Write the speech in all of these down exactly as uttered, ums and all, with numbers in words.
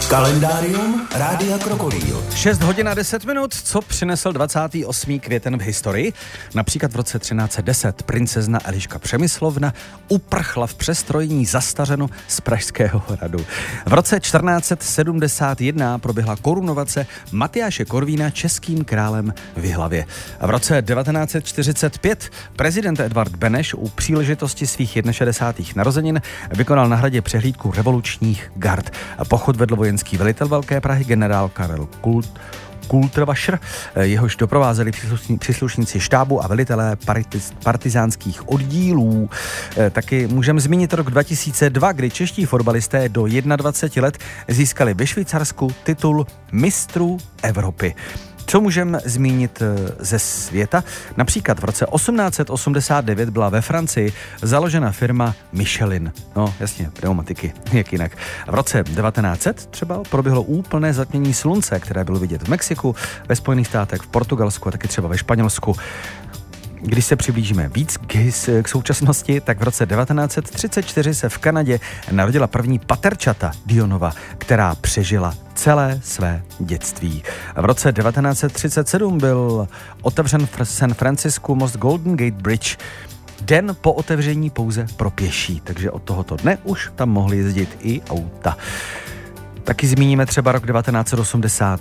Kalendárium Rádia Krokodýl. šest hodin a deset minut, co přinesl dvacátý osmý květen v historii? Například v roce třináct set deset princezna Eliška Přemyslovna uprchla v přestrojení zastařeno z Pražského hradu. V roce čtrnáct set sedmdesát jedna proběhla korunovace Matyáše Korvína českým králem v Jihlavě. A v roce devatenáct set čtyřicet pět prezident Edvard Beneš u příležitosti svých šedesátých jednoho narozenin vykonal na hradě přehlídku revolučních gard. Pochod vedl vojenský velitel Velké Prahy generál Karel Kult. Kultrvašr, jehož doprovázeli příslušníci štábu a velitelé partiz, partizánských oddílů. Taky můžeme zmínit rok dva tisíce dva, kdy čeští fotbalisté do dvacet jedna let získali ve Švýcarsku titul mistrů Evropy. Co můžeme zmínit ze světa? Například v roce osmnáct set osmdesát devět byla ve Francii založena firma Michelin. No jasně, pneumatiky, jak jinak. V roce devatenáct set třeba proběhlo úplné zatmění slunce, které bylo vidět v Mexiku, ve Spojených státech, v Portugalsku a taky třeba ve Španělsku. Když se přiblížíme víc k, k současnosti, tak v roce devatenáct set třicet čtyři se v Kanadě narodila první paterčata Dionova, která přežila celé své dětství. V roce devatenáct set třicet sedm byl otevřen v San Francisku most Golden Gate Bridge. Den po otevření pouze pro pěší, takže od tohoto dne už tam mohly jezdit i auta. Taky zmíníme třeba rok devatenáct set osmdesát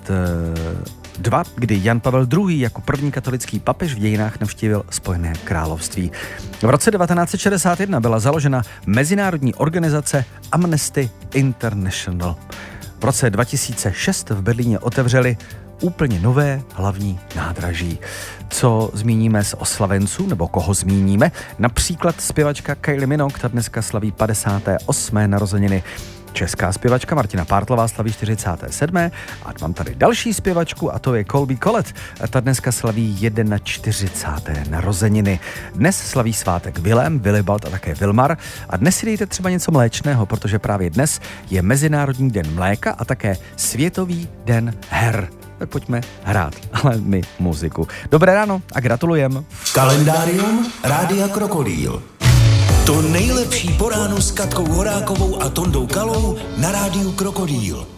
dva, kdy Jan Pavel druhý. jako první katolický papež v dějinách navštívil Spojené království. V roce devatenáct set šedesát jedna byla založena mezinárodní organizace Amnesty International. V roce dva tisíce šest v Berlíně otevřeli úplně nové hlavní nádraží. Co zmíníme z oslavenců, nebo koho zmíníme? Například zpěvačka Kylie Minogue, ta dneska slaví padesáté osmé narozeniny. Česká zpěvačka Martina Pártlová slaví čtyřicáté sedmé a mám tady další zpěvačku a to je Colby Collett. Ta dneska slaví čtyřicáté první narozeniny. Dnes slaví svátek Vilém, Willibald a také Vilmar a dnes si dejte třeba něco mléčného, protože právě dnes je Mezinárodní den mléka a také Světový den her. Tak pojďme hrát, ale my muziku. Dobré ráno a gratulujem. Kalendárium Rádia Krokodýl. To nejlepší po ránu s Katkou Horákovou a Tondou Kalou na Rádiu Krokodýl.